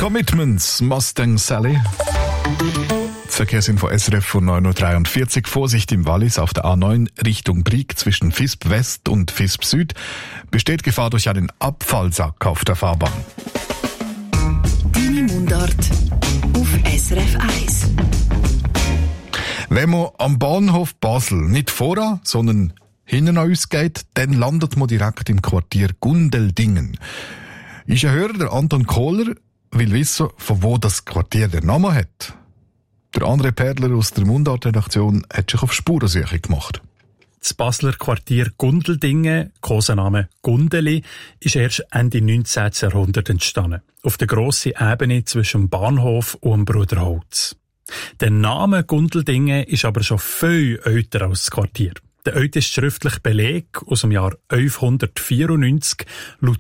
Commitments, Mustang Sally. Verkehrsinfo SRF von 9.43 Uhr. Vorsicht im Wallis auf der A9 Richtung Brieg zwischen Visp West und Visp Süd. Besteht Gefahr durch einen Abfallsack auf der Fahrbahn. Deine Mundart auf SRF 1. Wenn man am Bahnhof Basel nicht voran, sondern hinten an uns geht, dann landet man direkt im Quartier Gundeldingen. Ist ein Hörer, der Anton Kohler, will wissen, von wo das Quartier den Namen hat. Der André Perler aus der Mundart-Redaktion hat sich auf Spurensuche gemacht. Das Basler Quartier Gundeldingen, Kosename Gundeli, ist erst Ende 19. Jahrhundert entstanden. Auf der grossen Ebene zwischen dem Bahnhof und dem Bruderholz. Der Name Gundeldingen ist aber schon viel älter als das Quartier. Der älteste schriftliche Beleg aus dem Jahr 1194 laut